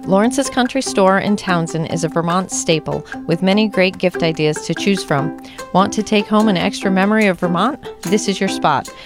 Lawrence's Country Store in Townsend is a Vermont staple with many great gift ideas to choose from. Want to take home an extra memory of Vermont? This is your spot.